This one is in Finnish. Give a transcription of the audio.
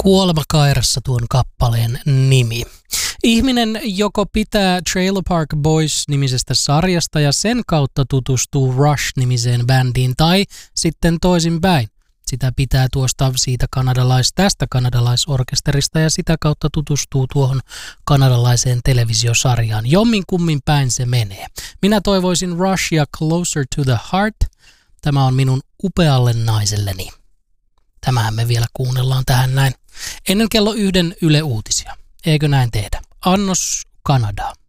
Kuolema kairassa tuon kappaleen nimi. Ihminen joko pitää Trailer Park Boys-nimisestä sarjasta ja sen kautta tutustuu Rush-nimiseen bändiin tai sitten toisinpäin. Sitä pitää tästä kanadalaisorkesterista ja sitä kautta tutustuu tuohon kanadalaiseen televisiosarjaan. Jommin kummin päin se menee. Minä toivoisin Rushia Closer to the Heart. Tämä on minun upealle naiselleni. Tämähän me vielä kuunnellaan tähän näin. Ennen kello 1 Yle Uutisia. Eikö näin tehdä? Annos Kanadaa.